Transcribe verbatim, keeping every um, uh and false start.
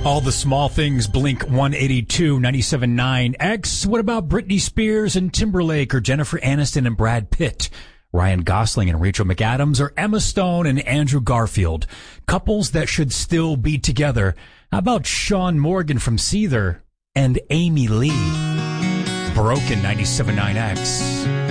All the small things, Blink one eighty-two, ninety-seven point nine X. What about Britney Spears and Timberlake, or Jennifer Aniston and Brad Pitt? Ryan Gosling and Rachel McAdams, or Emma Stone and Andrew Garfield? Couples that should still be together. How about Sean Morgan from Seether and Amy Lee? Broken, ninety-seven point nine X.